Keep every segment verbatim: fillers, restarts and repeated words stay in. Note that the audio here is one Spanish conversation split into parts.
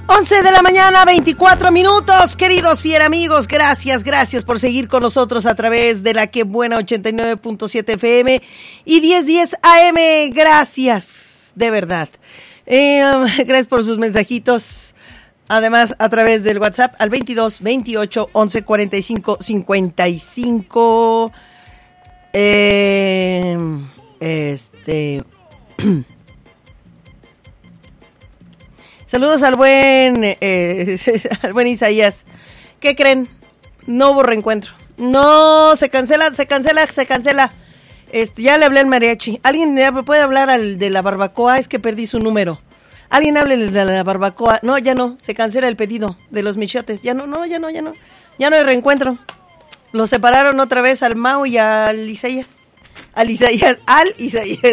once de la mañana, veinticuatro minutos, queridos fiera amigos, gracias, gracias por seguir con nosotros a través de la Que Buena ochenta y nueve punto siete F M y diez diez A M, gracias, de verdad. Eh, gracias por sus mensajitos, además a través del WhatsApp al veintidós, veintiocho, once, cuarenta y cinco, cincuenta y cinco, eh, este... Saludos al buen eh, al buen Isaías. ¿Qué creen? No hubo reencuentro. No, se cancela, se cancela, se cancela. Este, ya le hablé al mariachi. ¿Alguien me puede hablar al de la barbacoa? Es que perdí su número. Alguien hable de la barbacoa. No, ya no, se cancela el pedido de los michotes. Ya no, no, ya no, ya no. Ya no hay reencuentro. Los separaron otra vez al Mau y al Isaías. Al Isaías, al Isaías.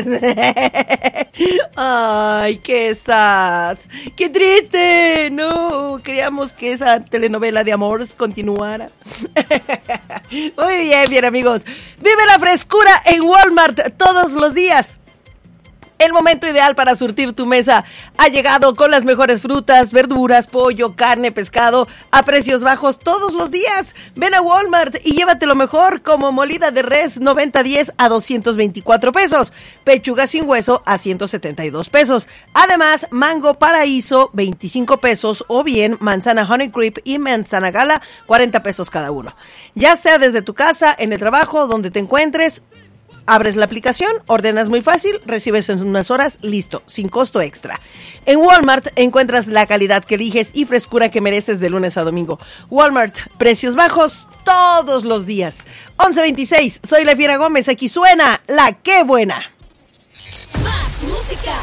Ay, qué sad. Qué triste. No, queríamos que esa telenovela de amores continuara. Muy bien, bien amigos. Vive la frescura en Walmart todos los días. El momento ideal para surtir tu mesa ha llegado con las mejores frutas, verduras, pollo, carne, pescado a precios bajos todos los días. Ven a Walmart y llévate lo mejor, como molida de res noventa diez a doscientos veinticuatro pesos, pechuga sin hueso a ciento setenta y dos pesos. Además, mango paraíso veinticinco pesos o bien manzana honey creep y manzana gala cuarenta pesos cada uno. Ya sea desde tu casa, en el trabajo, donde te encuentres, abres la aplicación, ordenas muy fácil, recibes en unas horas, listo, sin costo extra. En Walmart encuentras la calidad que eliges y frescura que mereces de lunes a domingo. Walmart, precios bajos todos los días. once veintiséis, soy la Fiera Gómez, aquí suena La Que Buena. Más música.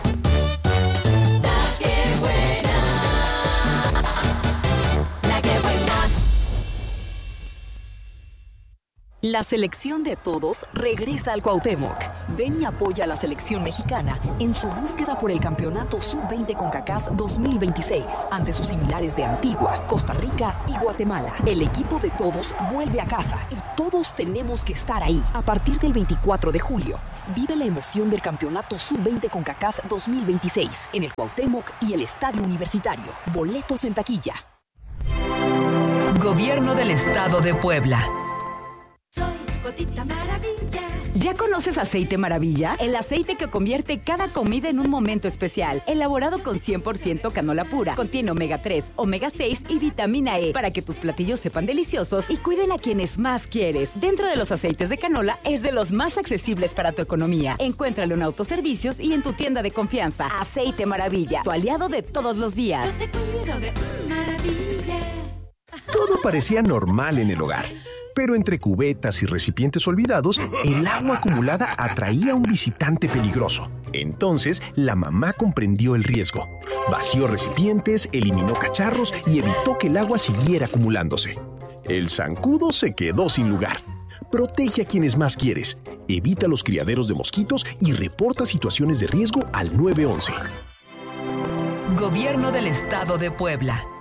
La selección de todos regresa al Cuauhtémoc. Ven y apoya a la selección mexicana en su búsqueda por el campeonato sub veinte CONCACAF dos mil veintiséis ante sus similares de Antigua, Costa Rica y Guatemala. El equipo de todos vuelve a casa y todos tenemos que estar ahí. A partir del veinticuatro de julio, vive la emoción del campeonato sub veinte CONCACAF dos mil veintiséis en el Cuauhtémoc y el Estadio Universitario. Boletos en taquilla. Gobierno del Estado de Puebla. Gotita Maravilla. ¿Ya conoces Aceite Maravilla? El aceite que convierte cada comida en un momento especial. Elaborado con cien por ciento canola pura. Contiene omega tres, omega seis y vitamina E para que tus platillos sepan deliciosos y cuiden a quienes más quieres. Dentro de los aceites de canola es de los más accesibles para tu economía. Encuéntralo en autoservicios y en tu tienda de confianza. Aceite Maravilla, tu aliado de todos los días. Yo te cuido de maravilla. Todo parecía normal en el hogar. Pero entre cubetas y recipientes olvidados, el agua acumulada atraía a un visitante peligroso. Entonces, la mamá comprendió el riesgo. Vació recipientes, eliminó cacharros y evitó que el agua siguiera acumulándose. El zancudo se quedó sin lugar. Protege a quienes más quieres, evita los criaderos de mosquitos y reporta situaciones de riesgo al nueve once. Gobierno del Estado de Puebla.